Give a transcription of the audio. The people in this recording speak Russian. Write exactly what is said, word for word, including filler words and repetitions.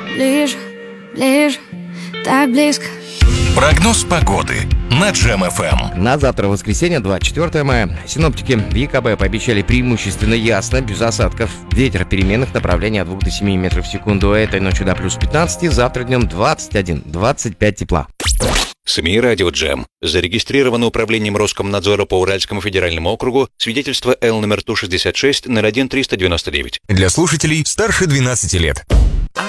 ближе, ближе, так близко. Прогноз погоды на Джем эф эм. На завтра, воскресенье, двадцать четвёртое мая, синоптики в ЕКБ пообещали преимущественно ясно, без осадков. Ветер переменных направлений от двух до семи метров в секунду. Этой ночью до плюс пятнадцать, завтра днем двадцать один - двадцать пять тепла. СМИ «Радио Джем». Зарегистрировано управлением Роскомнадзора по Уральскому федеральному округу свидетельство Л номер Ту шестьдесят шесть ноль один триста девяносто девять. Для слушателей старше двенадцати лет.